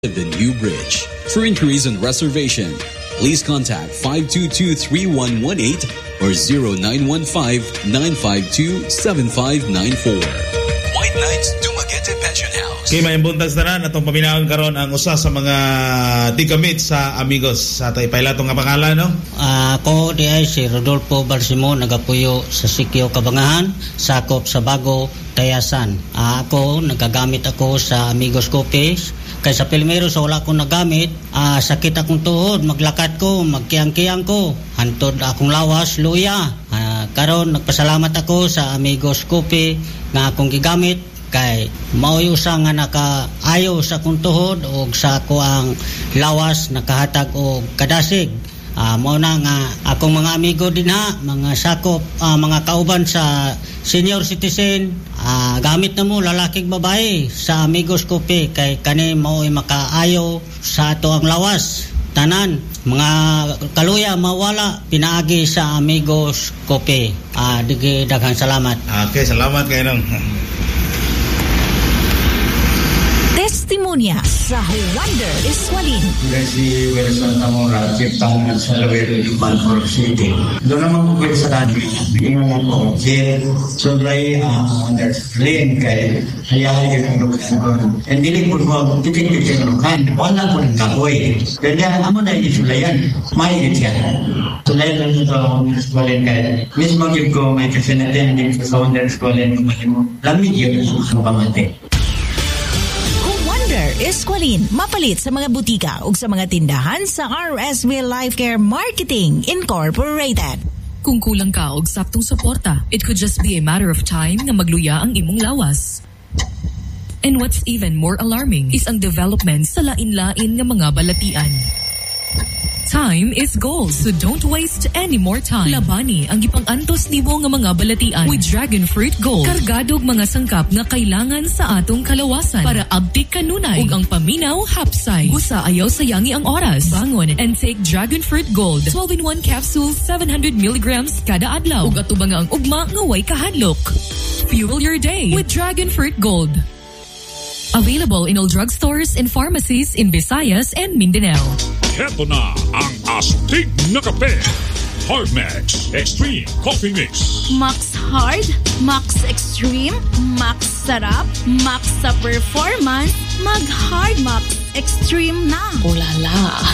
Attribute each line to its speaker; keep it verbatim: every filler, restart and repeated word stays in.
Speaker 1: the new bridge. For inquiries and reservation, please contact five two two, three one one eight or zero nine one five, nine five two, seven five nine four. White Knights Dumaguete Pension House.
Speaker 2: Kay may buntas na na atong paminawan karon ang usa sa mga tigamit sa amigos sa tay pailato nga pangalan, no?
Speaker 3: Uh, ako di ay si Rodolfo Balsimo, nagapuyo sa Sikyo Kabangahan, sakop sa Bago, Tayasan. Uh, ako nagagamit ako sa Amigos Coffees. Kay sa Pilmero sa wala akong nagamit, uh, sakit akong tuhod, maglakad ko, magkiyang-kiyang ko, hantod akong lawas, luya. Uh, karon nagpasalamat ako sa Amigos Coffee nga akong gigamit kay mauyo-usa nga nakaayo sa akong tuhod o sa ako ang lawas nakahatag o kadasig. Uh, mao na nga akong mga amigo din ha, mga sakop, uh, mga kauban sa senior citizen, uh, gamit na mo lalaking babae sa Amigos Coffee kay kani mao'y makaayo sa ato ang lawas. Tanan, mga kaluya mawala pinaagi sa Amigos Coffee. Uh, digi daghang salamat.
Speaker 2: Okay, salamat kayo nang.
Speaker 4: Testimonya sa Wonder Eskwalin.
Speaker 5: Si Wilson Tamora, Chiptangan sa Lawero, Balfour City. Doon naman po pwede sa tabi. Ingat po. Si Sobray Wonder Eskwalin kay hayahay yung lukan ko. Hindi po po, titik-titik yung lukan. Wala po ng kapoy. Kaya amo na yung sulayan. May ito yan. Sulayan lang ito ang Wonder Eskwalin kay mismo yung ko may kasinatan din sa Wonder Eskwalin mo. Lamig yun ang pamante.
Speaker 4: Eskwalin, mapalit sa mga butika ug sa mga tindahan sa R S V Life Care Marketing Incorporated.
Speaker 6: Kung kulang ka og saktong suporta, it could just be a matter of time na magluya ang imong lawas. And what's even more alarming is ang development sa lain-lain nga mga balatian. Time is gold, so don't waste any more time. Labani ang gipang-antos nimo nga mga balatian with Dragon Fruit Gold. Kargadog mga sangkap nga kailangan sa atong kalawasan para abtik kanunay ug ang paminaw hapsay. Usa ayaw sayangi ang oras. Bangon and take Dragon Fruit Gold. twelve in one capsule, seven hundred milligrams kada adlaw. Ug atubang ang ugma nga way kahadlok. Fuel your day with Dragon Fruit Gold. Available in all drugstores and pharmacies in Visayas and Mindanao.
Speaker 7: Heto na ang astig na kape. Hardmax Extreme Coffee Mix.
Speaker 8: Max Hard, Max Extreme, Max Sarap, Max sa performance, mag Hard Max Extreme na.
Speaker 6: Ulala.